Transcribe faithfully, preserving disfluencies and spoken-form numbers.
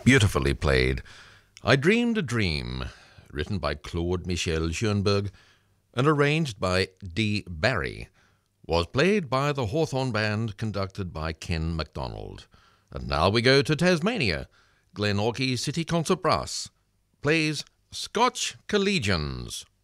Beautifully played. I Dreamed a Dream, written by Claude Michel Schoenberg and arranged by D. Barry, was played by the Hawthorne Band, conducted by Ken MacDonald. And now we go to Tasmania. Glenorchy City Concert Brass plays Scotch Collegians.